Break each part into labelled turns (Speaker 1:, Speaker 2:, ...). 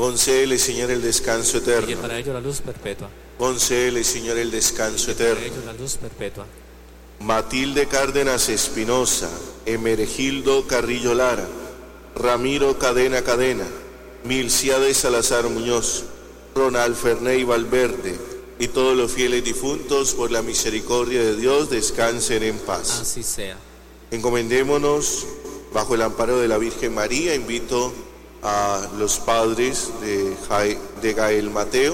Speaker 1: Concédele, Señor, el descanso
Speaker 2: y que
Speaker 1: eterno.
Speaker 2: para ello la luz perpetua.
Speaker 1: Concédele, Señor, el descanso
Speaker 2: Para
Speaker 1: eterno.
Speaker 2: ello la luz perpetua.
Speaker 1: Matilde Cárdenas Espinosa, Emeregildo Carrillo Lara, Ramiro Cadena Cadena, Milciades Salazar Muñoz, Ronald Ferney Valverde y todos los fieles difuntos, por la misericordia de Dios, descansen en paz.
Speaker 2: Así sea.
Speaker 1: Encomendémonos bajo el amparo de la Virgen María. Invito a los padres de Gael Mateo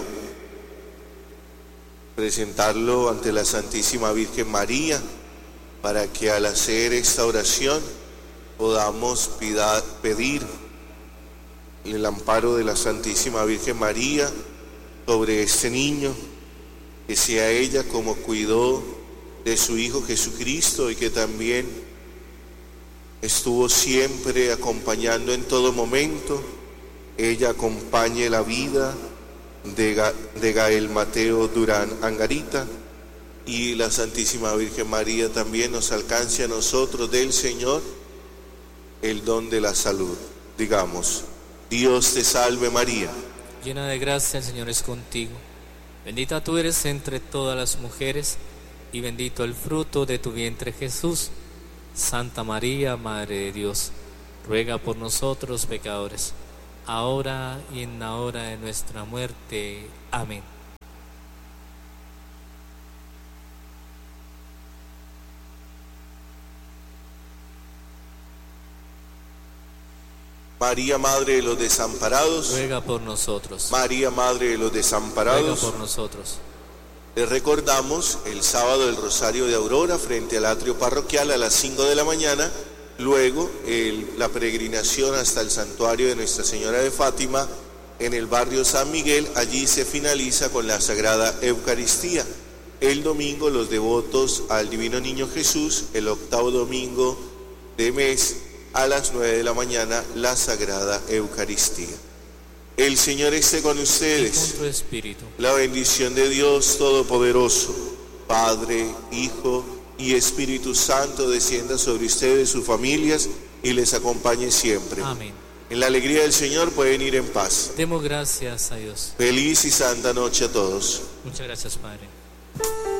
Speaker 1: presentarlo ante la Santísima Virgen María, para que al hacer esta oración podamos pedir el amparo de la Santísima Virgen María sobre este niño, que sea ella como cuidó de su Hijo Jesucristo y que también estuvo siempre acompañando en todo momento. Ella acompañe la vida de Gael Mateo Durán Angarita, y la Santísima Virgen María también nos alcance a nosotros del Señor el don de la salud. Digamos: Dios te salve María,
Speaker 2: Llena de gracia, el Señor es contigo. Bendita tú eres entre todas las mujeres, y bendito el fruto de tu vientre Jesús. Santa María, Madre de Dios, ruega por nosotros pecadores, ahora y en la hora de nuestra muerte. Amén.
Speaker 1: María, Madre de los desamparados,
Speaker 2: Ruega por nosotros.
Speaker 1: María, Madre de los
Speaker 2: Ruega
Speaker 1: desamparados.
Speaker 2: por nosotros.
Speaker 1: Les recordamos el sábado el Rosario de Aurora frente al atrio parroquial a las 5 de la mañana, luego la peregrinación hasta el santuario de Nuestra Señora de Fátima en el barrio San Miguel. Allí se finaliza con la Sagrada Eucaristía. El domingo los devotos al Divino Niño Jesús, el octavo domingo de mes, a las 9 de la mañana, la Sagrada Eucaristía. El Señor esté con
Speaker 2: Y
Speaker 1: ustedes.
Speaker 2: con tu espíritu.
Speaker 1: La bendición de Dios Todopoderoso, Padre, Hijo y Espíritu Santo, descienda sobre ustedes, sus familias, y les acompañe siempre.
Speaker 2: Amén.
Speaker 1: En la alegría del Señor pueden ir en paz.
Speaker 2: Demos gracias a Dios.
Speaker 1: Feliz y santa noche a todos.
Speaker 2: Muchas gracias, Padre.